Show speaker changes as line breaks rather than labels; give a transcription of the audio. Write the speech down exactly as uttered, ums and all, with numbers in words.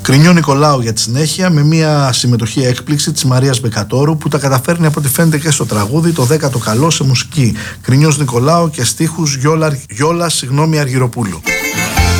Κρινιό Νικολάου για τη συνέχεια, με μια συμμετοχή έκπληξη της Μαρίας Μπεκατόρου, που τα καταφέρνει από ό,τι φαίνεται και στο τραγούδι, το δέκατο καλό σε μουσική. Κρινιός Νικολάου και στίχους Γιώλα, Γιώλα συγγνώμη Αργυροπούλου.